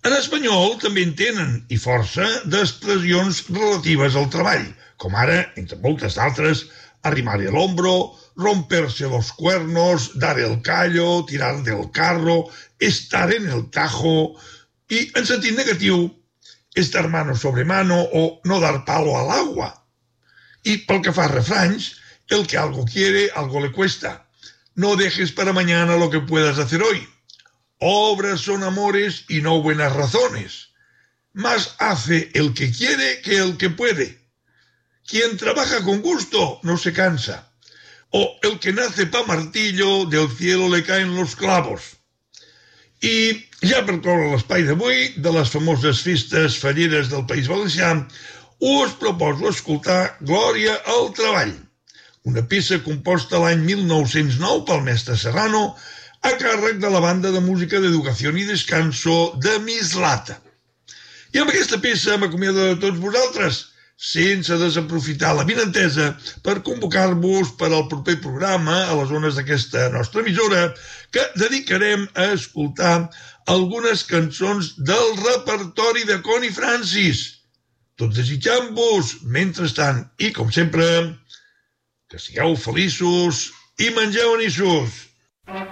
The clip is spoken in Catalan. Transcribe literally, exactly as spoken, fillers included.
En espanyol també en tenen, i força, d'expressions relatives al treball, com ara, entre moltes d'altres, arrimar el hombro, romperse los cuernos, dar el callo, tirar del carro, estar en el tajo, i en sentit negatiu, estar mano sobre mano o no dar palo al agua. I pel que fa a refranys, el que algo quiere, algo le cuesta. No dejes para mañana lo que puedas hacer hoy. Obras son amores y no buenas razones. Más hace el que quiere que el que puede. Quien trabaja con gusto no se cansa. O el que nace pa martillo, del cielo le caen los clavos. I ja per cloure l'espai d'avui, de les famoses festes falleres del País Valencià, us proposo escoltar Glòria al treball, una peça composta l'any mil nou-cents nou pel mestre Serrano, a càrrec de la banda de música d'Educació i Descanso de Mislata. I amb aquesta peça m'acomiado de tots vosaltres, sense desaprofitar la vinentesa per convocar-vos per al proper programa a les zones d'aquesta nostra emissora que dedicarem a escoltar algunes cançons del repertori de Connie Francis. Tots desitjant-vos, mentrestant, i com sempre, que sigueu feliços i mengeu anissos.